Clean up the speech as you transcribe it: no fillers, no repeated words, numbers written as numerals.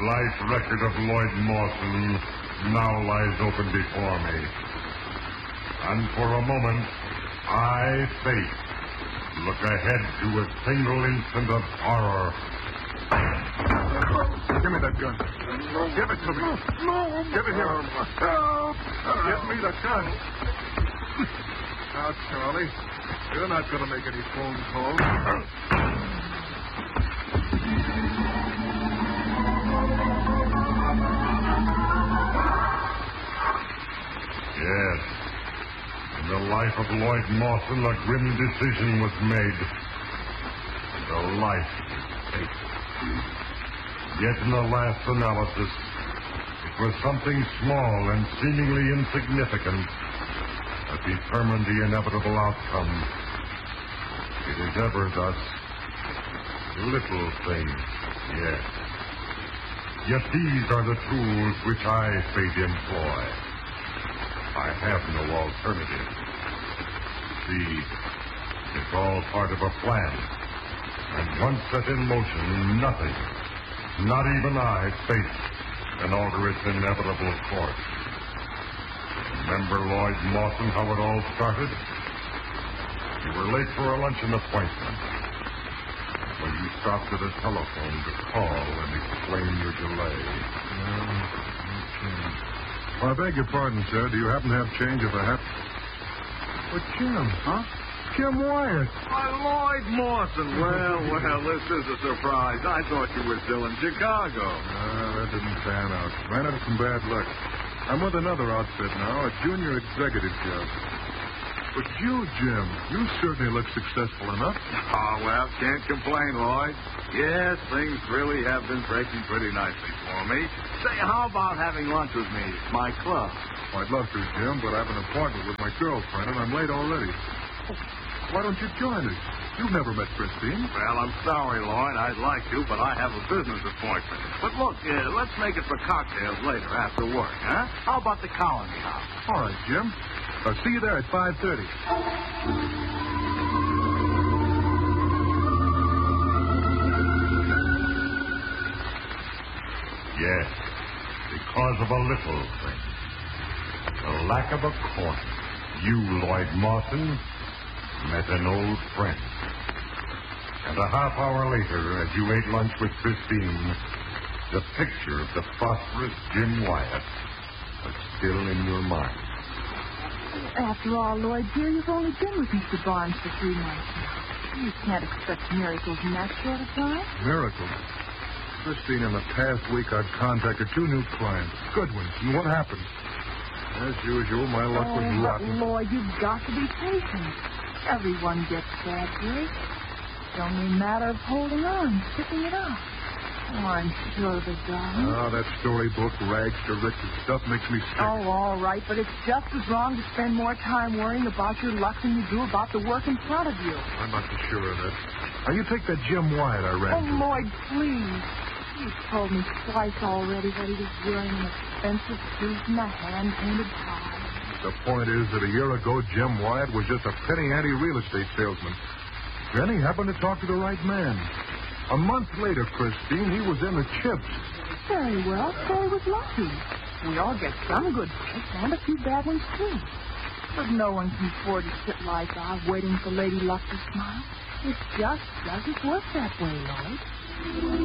life record of Lloyd Mawson now lies open before me. And for a moment, I, Fate, look ahead to a single instant of horror. Give me that gun. Give it to me. No. Give it here. Help. Give me the gun. Now, Charlie, you're not going to make any phone calls. Yes. In the life of Lloyd Mawson, a grim decision was made. The life is fate. Yet in the last analysis, it was something small and seemingly insignificant that determined the inevitable outcome. It is ever thus. Little things, yes. Yet these are the tools which I, Fate, employ. I have no alternative. See, it's all part of a plan. And once set in motion, nothing, not even I, Fate, can alter its inevitable course. Remember Lloyd Mawson, how it all started? You were late for a luncheon appointment. When you stopped at a telephone to call and explain your delay. Well, I beg your pardon, sir. Do you happen to have change of a hat? Well, Jim, huh? Jim Wyatt. Why, Lloyd Mawson. Well, this is a surprise. I thought you were still in Chicago. That didn't pan out. Ran into some bad luck. I'm with another outfit now, a junior executive job. But you, Jim, you certainly look successful enough. Oh, well, can't complain, Lloyd. Yes, things really have been breaking pretty nicely for me. Say, how about having lunch with me at my club? I'd love to, Jim, but I have an appointment with my girlfriend, and I'm late already. Why don't you join us? You've never met Christine. Well, I'm sorry, Lloyd. I'd like to, but I have a business appointment. But look, let's make it for cocktails later after work, huh? How about the Colony House? All right, Jim. I'll see you there at 5:30. Yes, because of a little thing. The lack of a coin. You, Lloyd Mawson, met an old friend. And a half hour later, as you ate lunch with Christine, the picture of the prosperous Jim Wyatt was still in your mind. After all, Lloyd, dear, you've only been with Mr. Barnes for 3 months now. You can't expect miracles in that short a time. Miracles? Christine, in the past week, I've contacted 2 new clients. Good ones. And what happened? As usual, my luck was rotten. But Lloyd, you've got to be patient. Everyone gets bad breaks. It's only a matter of holding on, picking it up. Oh, I'm sure of it, darling. Oh, that storybook, rags to riches stuff makes me sick. Oh, all right, but it's just as wrong to spend more time worrying about your luck than you do about the work in front of you. I'm not so sure of that. Now, you take that Jim Wyatt I ran Oh, to. Lloyd, please. You've told me twice already that he was wearing an expensive suit and a hand-painted tie. The point is that a year ago, Jim Wyatt was just a penny-ante real estate salesman. Then he happened to talk to the right man. A month later, Christine, he was in the chips. Very well, so he was lucky. We all get some good breaks and a few bad ones, too. But no one can afford to sit like I, waiting for Lady Luck to smile. It just doesn't work that way, Lloyd.